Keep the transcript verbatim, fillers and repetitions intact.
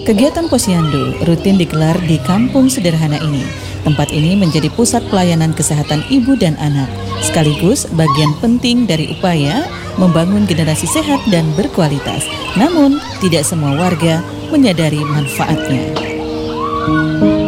Kegiatan Posyandu rutin digelar di kampung sederhana ini. Tempat ini menjadi pusat pelayanan kesehatan ibu dan anak, sekaligus bagian penting dari upaya membangun generasi sehat dan berkualitas. Namun, tidak semua warga menyadari manfaatnya.